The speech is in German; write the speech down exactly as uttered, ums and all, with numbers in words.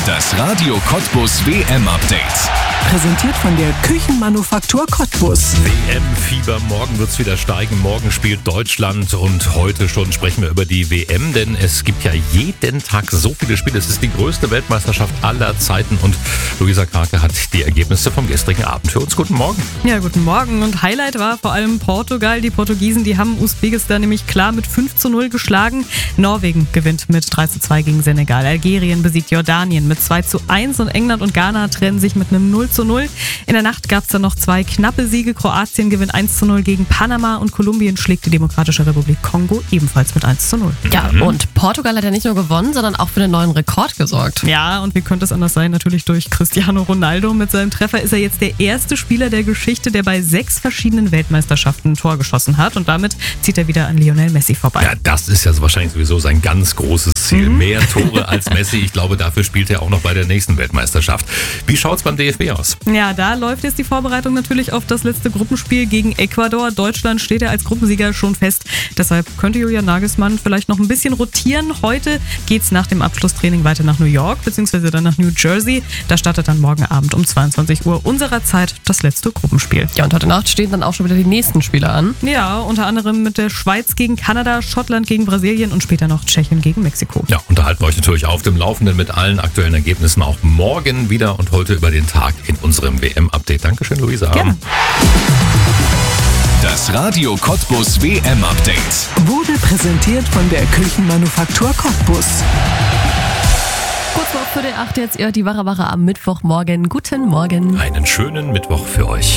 Das Radio Cottbus W M-Update. Präsentiert von der Küchenmanufaktur Cottbus. W M-Fieber, morgen wird es wieder steigen. Morgen spielt Deutschland und heute schon sprechen wir über die W M, denn es gibt ja jeden Tag so viele Spiele. Es ist die größte Weltmeisterschaft aller Zeiten und Luisa Krake hat die Ergebnisse vom gestrigen Abend für uns. Guten Morgen. Ja, guten Morgen. Und Highlight war vor allem Portugal. Die Portugiesen, die haben Usbekistan nämlich klar mit fünf zu null geschlagen. Norwegen gewinnt mit drei zu zwei gegen Senegal. Algerien besiegt Jordanien mit zwei zu eins und England und Ghana trennen sich mit einem null zu null. In der Nacht gab es dann noch zwei knappe Siege. Kroatien gewinnt eins zu null gegen Panama und Kolumbien schlägt die Demokratische Republik Kongo ebenfalls mit eins zu null. Ja, und Portugal hat ja nicht nur gewonnen, sondern auch für einen neuen Rekord gesorgt. Ja, und wie könnte es anders sein? Natürlich durch Cristiano Ronaldo. Mit seinem Treffer ist er jetzt der erste Spieler der Geschichte, der bei sechs verschiedenen Weltmeisterschaften ein Tor geschossen hat. Und damit zieht er wieder an Lionel Messi vorbei. Ja, das ist ja wahrscheinlich sowieso sein ganz großes Ziel. Mhm. Mehr Tore als Messi. Ich glaube, dafür spielt er auch noch bei der nächsten Weltmeisterschaft. Wie schaut's beim D F B aus? Ja, da läuft jetzt die Vorbereitung natürlich auf das letzte Gruppenspiel gegen Ecuador. Deutschland steht ja als Gruppensieger schon fest. Deshalb könnte Julian Nagelsmann vielleicht noch ein bisschen rotieren. Heute geht's nach dem Abschlusstraining weiter nach New York, beziehungsweise dann nach New Jersey. Da startet dann morgen Abend um zweiundzwanzig Uhr unserer Zeit das letzte Gruppenspiel. Ja, und heute Nacht stehen dann auch schon wieder die nächsten Spiele an. Ja, unter anderem mit der Schweiz gegen Kanada, Schottland gegen Brasilien und später noch Tschechien gegen Mexiko. Ja, unterhalten wir euch natürlich auf dem Laufenden mit allen aktuellen Ergebnissen auch morgen wieder und heute über den Tag in unserem W M-Update. Dankeschön, Luisa. Gerne. Das Radio Cottbus W M-Update Wurde präsentiert von der Küchenmanufaktur Cottbus. Kurz vor Viertel acht jetzt die Wache Wache am Mittwochmorgen. Guten Morgen. Einen schönen Mittwoch für euch.